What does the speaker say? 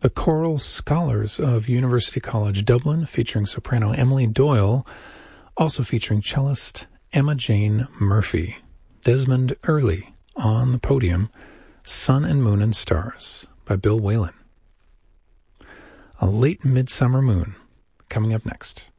The Choral Scholars of University College Dublin, featuring soprano Emily Doyle, also featuring cellist Emma Jane Murphy. Desmond Early on the podium, Sun and Moon and Stars by Bill Whalen. A Late Midsummer Moon, coming up next.